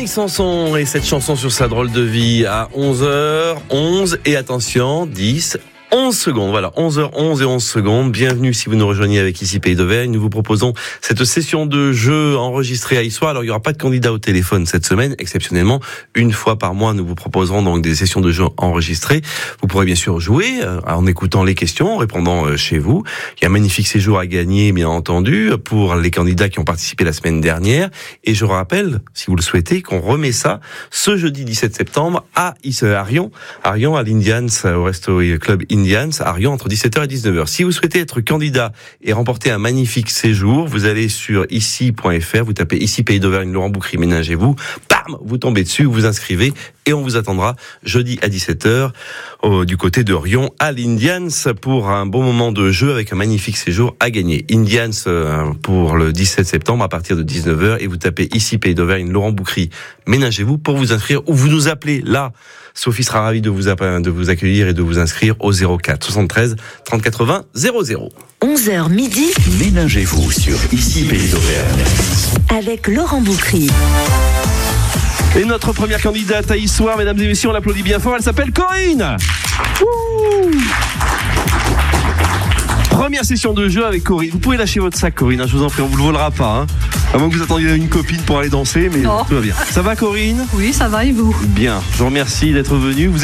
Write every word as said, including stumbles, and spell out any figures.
Véronique Sanson et cette chanson sur sa drôle de vie à onze heures onze et attention, dix, onze secondes. Voilà, onze heures onze et onze secondes. Bienvenue si vous nous rejoignez avec ici Pays d'Auvergne. Nous vous proposons cette session de jeu enregistrée à Issoire. Alors, il n'y aura pas de candidat au téléphone cette semaine. Exceptionnellement, une fois par mois, nous vous proposerons donc des sessions de jeu enregistrées. Vous pourrez bien sûr jouer en écoutant les questions, en répondant chez vous. Il y a un magnifique séjour à gagner, bien entendu, pour les candidats qui ont participé la semaine dernière. Et je rappelle, si vous le souhaitez, qu'on remet ça ce jeudi dix-sept septembre à Rion, à Rion, à l'Indians, au Resto Club Indians, à Rion, entre dix-sept heures et dix-neuf heures. Si vous souhaitez être candidat et remporter un magnifique séjour, vous allez sur ici point f r, vous tapez ici Pays d'Auvergne, Laurent Boukry, ménagez-vous, bam, vous tombez dessus, vous vous inscrivez et on vous attendra jeudi à dix-sept heures au, du côté de Rion à l'Indians pour un bon moment de jeu avec un magnifique séjour à gagner. Indians euh, pour le dix-sept septembre à partir de dix-neuf heures et vous tapez ici Pays d'Auvergne, Laurent Boukry, ménagez-vous pour vous inscrire ou vous nous appelez là. Sophie sera ravie de vous, de vous accueillir et de vous inscrire au zéro quatre soixante-treize trente quatre-vingts zéro zéro. onze heures midi. Ménagez-vous sur Ici Pays d'Auvergne. Avec Laurent Boukry. Et notre première candidate à Issoire, mesdames et messieurs, on l'applaudit bien fort, elle s'appelle Corinne. Ouh. Première session de jeu avec Corinne. Vous pouvez lâcher votre sac, Corinne, hein, je vous en prie, on vous le volera pas. Hein. À moins que vous attendiez une copine pour aller danser, mais non. Tout va bien. Ça va, Corinne ? Oui, ça va et vous ? Bien, je vous remercie d'être venue. Vous